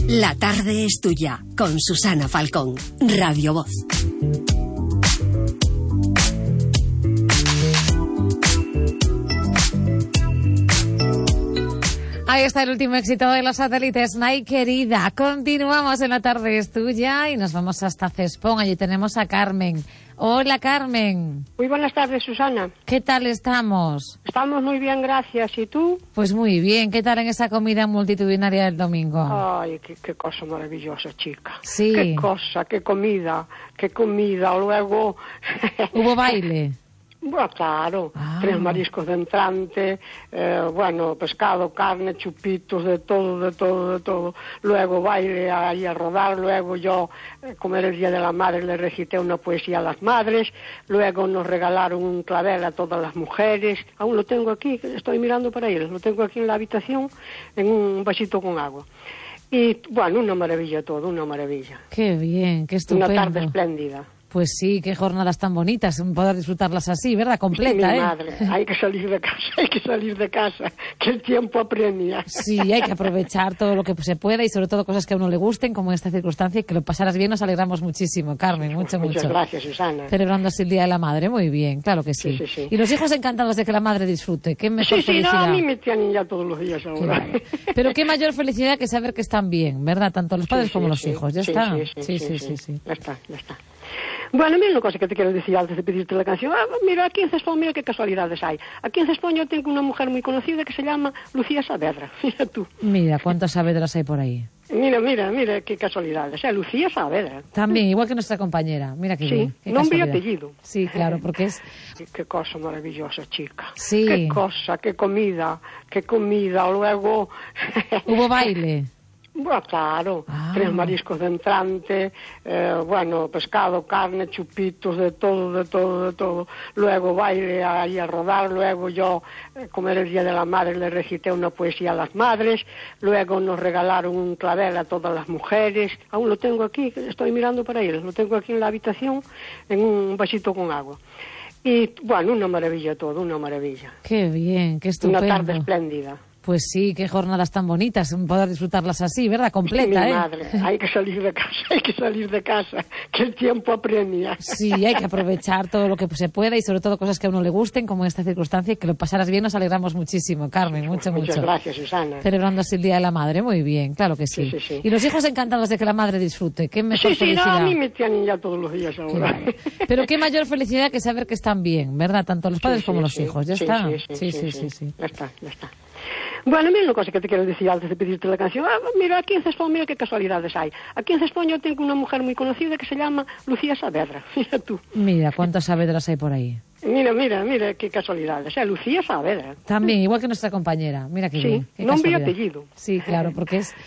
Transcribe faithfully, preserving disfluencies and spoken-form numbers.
La tarde es tuya, con Susana Falcón, Radio Voz. Ahí está el último éxito de los satélites, Nay querida. Continuamos en La tarde es tuya y nos vamos hasta Cespón. Allí tenemos a Carmen. Hola, Carmen. Muy buenas tardes, Susana. ¿Qué tal estamos? Estamos muy bien, gracias. ¿Y tú? Pues muy bien. ¿Qué tal en esa comida multitudinaria del domingo? Ay, qué, qué cosa maravillosa, chica. Sí. Qué cosa, qué comida, qué comida. Luego... ¿Hubo baile? Bueno, claro, ah. tres mariscos de entrante, eh, bueno, pescado, carne, chupitos, de todo, de todo, de todo. Luego baile ahí a rodar, luego yo, eh, como era el Día de la Madre, le recité una poesía a las madres, luego nos regalaron un clavel a todas las mujeres, aún lo tengo aquí, estoy mirando para él, lo tengo aquí en la habitación, en un vasito con agua. Y, bueno, una maravilla todo, una maravilla. Qué bien, qué estupendo. Una tarde espléndida. Pues sí, qué jornadas tan bonitas, poder disfrutarlas así, ¿verdad? Completa, Mi ¿eh? madre, hay que salir de casa, hay que salir de casa, que el tiempo apremia. Sí, hay que aprovechar todo lo que se pueda y sobre todo cosas que a uno le gusten, como en esta circunstancia, y que lo pasaras bien, nos alegramos muchísimo, Carmen, mucho, Muchas mucho. gracias, Susana. Celebrando así el Día de la Madre, muy bien, claro que sí. Sí, sí, sí. Y los hijos encantados de que la madre disfrute, qué mejor Sí, sí, felicidad. no, a mí me tienen ya todos los días ahora. Pero qué mayor felicidad que saber que están bien, ¿verdad? Tanto los padres Sí, como sí, los sí, hijos, ya sí, está. Sí sí sí, sí, sí, sí. Ya está, ya está. Bueno, mira una cosa que te quiero decir antes de pedirte la canción. Ah, mira, aquí en Cespón, mira qué casualidades hay. Aquí en Cespón yo tengo una mujer muy conocida que se llama Lucía Saavedra. Mira tú. Mira, cuántas Saavedras hay por ahí. Mira, mira, mira qué casualidades. O sea, Lucía Saavedra. También, igual que nuestra compañera. Mira qué sí, bien. Qué nombre y casualidad. apellido. Sí, claro, porque es... Qué, qué cosa maravillosa, chica. Sí. Qué cosa, qué comida, qué comida. Luego... ¿Hubo baile? Bueno, claro, ah. tres mariscos de entrante, eh, bueno, pescado, carne, chupitos, de todo, de todo, de todo. Luego baile ahí a rodar, luego yo, eh, como era el Día de la Madre, le recité una poesía a las madres, luego nos regalaron un clavel a todas las mujeres, aún lo tengo aquí, estoy mirando para él, lo tengo aquí en la habitación, en un vasito con agua. Y, bueno, una maravilla todo, una maravilla. Qué bien, qué estupendo. Una tarde espléndida. Pues sí, qué jornadas tan bonitas, poder disfrutarlas así, ¿verdad? Completa, Mi ¿eh? madre, hay que salir de casa, hay que salir de casa, que el tiempo apremia. Sí, hay que aprovechar todo lo que se pueda y sobre todo cosas que a uno le gusten, como en esta circunstancia, y que lo pasaras bien, nos alegramos muchísimo, Carmen, mucho, Muchas mucho. gracias, Susana. Celebrando así el Día de la Madre, muy bien, claro que sí. Sí, sí, sí. Y los hijos encantados de que la madre disfrute, qué mejor Sí, sí, felicidad. no, a mí me tienen ya todos los días ahora. Pero qué mayor felicidad que saber que están bien, ¿verdad? Tanto los padres sí, como sí, los sí. hijos, ya sí, está. Sí sí sí, sí, sí, sí. Ya está, ya está. Bueno, mira una cosa que te quiero decir antes de pedirte la canción. Ah, mira, aquí en Cespón, mira qué casualidades hay. Aquí en Cespón yo tengo una mujer muy conocida que se llama Lucía Saavedra. Mira tú. Mira, cuántas Saavedras hay por ahí. Mira, mira, mira qué casualidades. O sea, Lucía Saavedra. También, igual que nuestra compañera. Mira qué sí, bien. Qué nombre y casualidad. apellido. Sí, claro, porque es...